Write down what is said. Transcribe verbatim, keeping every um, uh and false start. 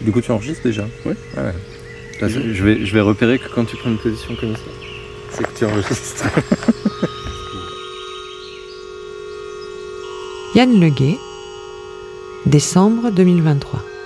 Du coup, tu enregistres déjà ? Ouais. Ah ouais. Là, je, je, vais, je vais repérer que quand tu prends une position comme ça, c'est que tu enregistres. Yann Leguet, décembre deux mille vingt-trois.